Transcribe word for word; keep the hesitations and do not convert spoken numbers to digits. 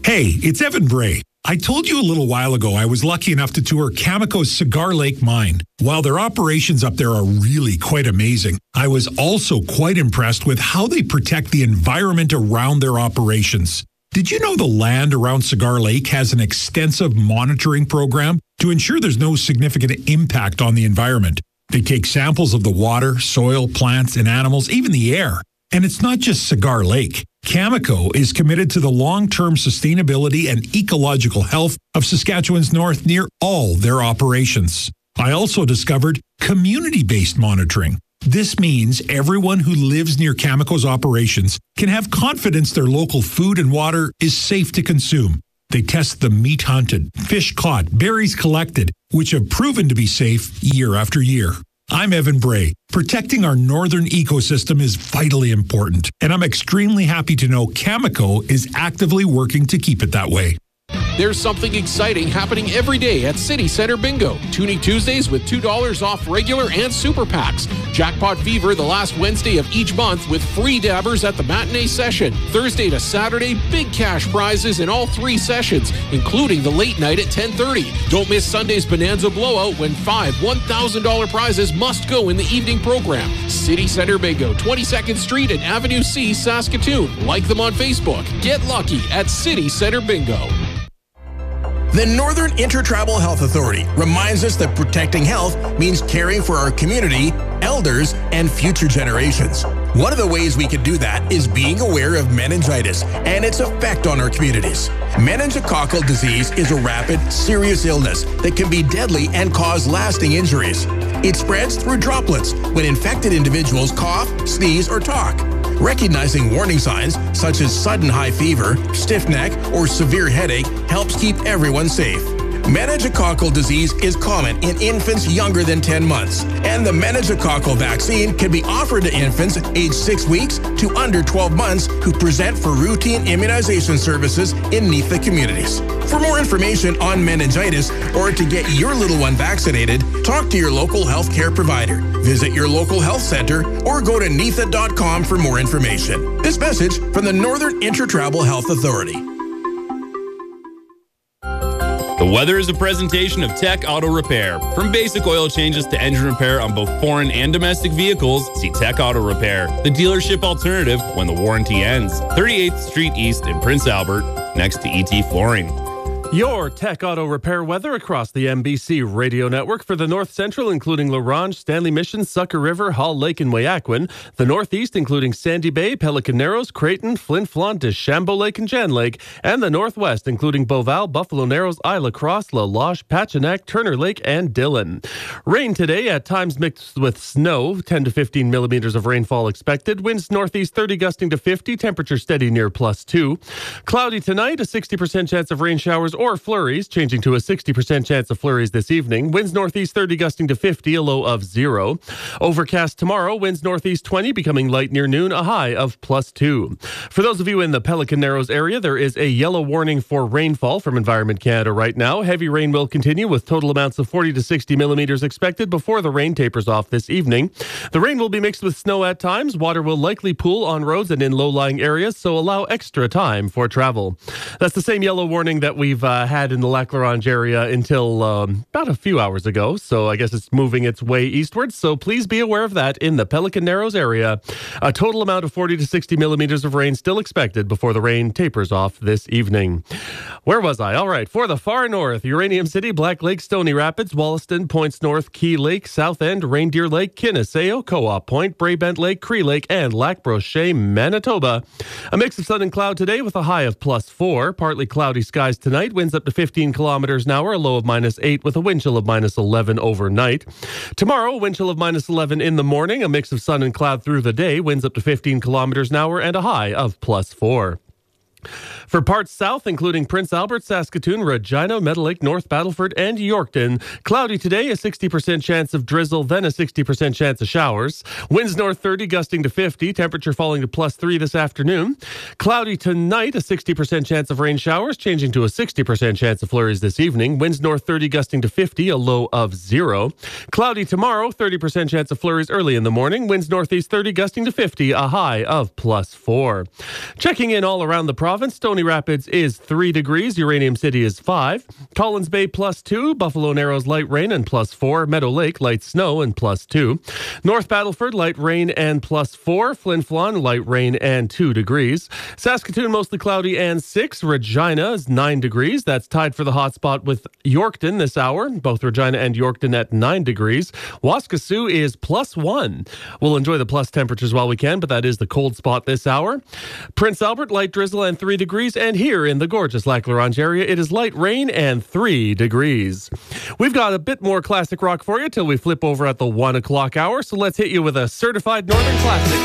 Hey, it's Evan Bray. I told you a little while ago I was lucky enough to tour Cameco's Cigar Lake mine. While their operations up there are really quite amazing, I was also quite impressed with how they protect the environment around their operations. Did you know the land around Cigar Lake has an extensive monitoring program to ensure there's no significant impact on the environment? They take samples of the water, soil, plants, and animals, even the air. And it's not just Cigar Lake. Cameco is committed to the long-term sustainability and ecological health of Saskatchewan's north near all their operations. I also discovered community-based monitoring. This means everyone who lives near Cameco's operations can have confidence their local food and water is safe to consume. They test the meat hunted, fish caught, berries collected, which have proven to be safe year after year. I'm Evan Bray. Protecting our northern ecosystem is vitally important, and I'm extremely happy to know Cameco is actively working to keep it that way. There's something exciting happening every day at City Center Bingo. Tuning Tuesdays with two dollars off regular and super packs. Jackpot Fever the last Wednesday of each month with free dabbers at the matinee session. Thursday to Saturday, big cash prizes in all three sessions, including the late night at ten thirty. Don't miss Sunday's Bonanza Blowout when five one thousand dollars prizes must go in the evening program. City Center Bingo, twenty-second Street and Avenue C, Saskatoon. Like them on Facebook. Get lucky at City Center Bingo. The Northern Intertribal Health Authority reminds us that protecting health means caring for our community, elders, and future generations. One of the ways we can do that is being aware of meningitis and its effect on our communities. Meningococcal disease is a rapid, serious illness that can be deadly and cause lasting injuries. It spreads through droplets when infected individuals cough, sneeze, or talk. Recognizing warning signs such as sudden high fever, stiff neck, or severe headache helps keep everyone safe. Meningococcal disease is common in infants younger than ten months, and the meningococcal vaccine can be offered to infants aged six weeks to under twelve months who present for routine immunization services in N I F A communities. For more information on meningitis or to get your little one vaccinated, talk to your local healthcare provider. Visit your local health center or go to N I F A dot com for more information. This message from the Northern Intertribal Health Authority. The weather is a presentation of Tech Auto Repair. From basic oil changes to engine repair on both foreign and domestic vehicles, see Tech Auto Repair, the dealership alternative when the warranty ends. thirty-eighth Street East in Prince Albert, next to E T Flooring. Your Tech Auto Repair weather across the M B C radio network for the North Central, including La Ronge, Stanley Mission, Sucker River, Hall Lake, and Wayaquin. The Northeast, including Sandy Bay, Pelican Narrows, Creighton, Flin Flon, Deschambault Lake, and Jan Lake. And the Northwest, including Beauval, Buffalo Narrows, Isla Cross, La Loche, Pachinak, Turner Lake, and Dillon. Rain today, at times mixed with snow. ten to fifteen millimeters of rainfall expected. Winds northeast thirty gusting to fifty. Temperature steady near plus two. Cloudy tonight, a sixty percent chance of rain showers or flurries, changing to a sixty percent chance of flurries this evening. Winds northeast thirty gusting to fifty, a low of zero. Overcast tomorrow, winds northeast twenty, becoming light near noon, a high of plus two. For those of you in the Pelican Narrows area, there is a yellow warning for rainfall from Environment Canada right now. Heavy rain will continue with total amounts of forty to sixty millimeters expected before the rain tapers off this evening. The rain will be mixed with snow at times. Water will likely pool on roads and in low-lying areas, so allow extra time for travel. That's the same yellow warning that we've uh, had in the Lac La Ronge area until um, about a few hours ago, so I guess it's moving its way eastwards, so please be aware of that in the Pelican Narrows area. A total amount of forty to sixty millimeters of rain still expected before the rain tapers off this evening. Where was I? All right, for the far north, Uranium City, Black Lake, Stony Rapids, Wollaston, Points North, Key Lake, South End, Reindeer Lake, Kiniseo, Co-op Point, Braybent Lake, Cree Lake, and Lac Brochet, Manitoba. A mix of sun and cloud today with a high of plus four. Partly cloudy skies tonight, winds up to fifteen kilometers an hour, a low of minus eight with a wind chill of minus eleven overnight. Tomorrow, wind chill of minus eleven in the morning, a mix of sun and cloud through the day, winds up to fifteen kilometers an hour, and a high of plus four. For parts south, including Prince Albert, Saskatoon, Regina, Meadow Lake, North Battleford, and Yorkton. Cloudy today, a sixty percent chance of drizzle, then a sixty percent chance of showers. Winds north thirty, gusting to fifty. Temperature falling to plus three this afternoon. Cloudy tonight, a sixty percent chance of rain showers, changing to a sixty percent chance of flurries this evening. Winds north thirty, gusting to fifty, a low of zero. Cloudy tomorrow, thirty percent chance of flurries early in the morning. Winds northeast thirty, gusting to fifty, a high of plus four. Checking in all around the province, Stony Stony Rapids is three degrees. Uranium City is five. Collins Bay plus two. Buffalo Narrows light rain and plus four. Meadow Lake light snow and plus two. North Battleford light rain and plus four. Flin Flon light rain and two degrees. Saskatoon mostly cloudy and six. Regina is nine degrees. That's tied for the hot spot with Yorkton this hour. Both Regina and Yorkton at nine degrees. Waskesiu is plus one. We'll enjoy the plus temperatures while we can, but that is the cold spot this hour. Prince Albert, light drizzle and three degrees. And here in the gorgeous Lac La Ronge area, it is light rain and three degrees. We've got a bit more classic rock for you till we flip over at the one o'clock hour. So let's hit you with a certified Northern classic.